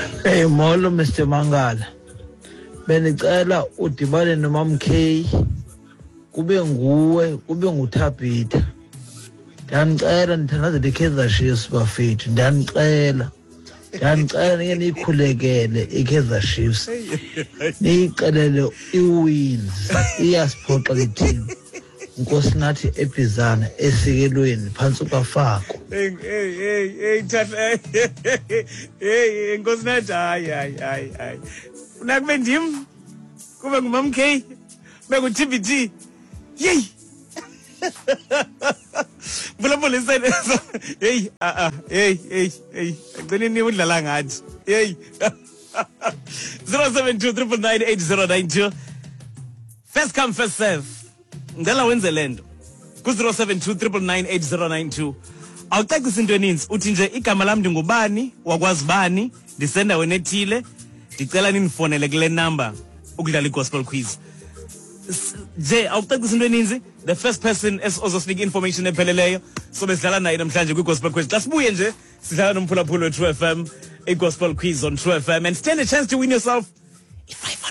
Hey molo Mr Mangala. Benicela udibane noMam K. Kube nguwe, kube nguThabitha. Ndiyanicela ndithandaze iKaizer Chiefs bafethu. Ndiyanicela ngeke nikhulekele iKaizer Chiefs. Niyicelele iwins iyasiphoxa le team. Nkosi nathi eBizana esikelweni phansi kwafako. Hey nkosi nathi hayi. Unakube ndim kube nguMam K bekuTBT. Yey. Bulabule sene. Hey agcine ni udlala ngathi. Hey. 0729988092. First come first serve. Ngela wenze lento ku 0729988092. Awucacisa into eninzi uthi nje igama lami ndingubani wakwazi bani ndisenda wena ethile ndicela ninifonele kule number ukudlala igospel quiz. Je awucacisa into eninzi the first person ozosinika information epheleleyo so besidlala naye namhlanje kwigospel quiz. Xa sibuye nje sidlala nomphulaphula we True FM igospel quiz on True FM and stand a chance to win yourself i5